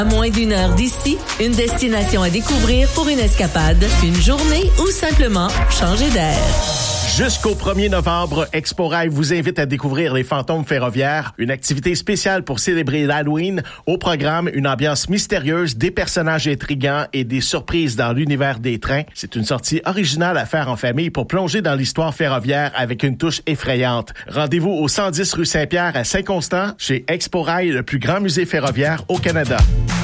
À moins d'1 heure d'ici, une destination à découvrir pour une escapade, une journée ou simplement changer d'air. Jusqu'au 1er novembre, Expo-Rail vous invite à découvrir les fantômes ferroviaires, une activité spéciale pour célébrer l'Halloween. Au programme, une ambiance mystérieuse, des personnages intrigants et des surprises dans l'univers des trains. C'est une sortie originale à faire en famille pour plonger dans l'histoire ferroviaire avec une touche effrayante. Rendez-vous au 110 rue Saint-Pierre à Saint-Constant, chez Expo-Rail, le plus grand musée ferroviaire au Canada.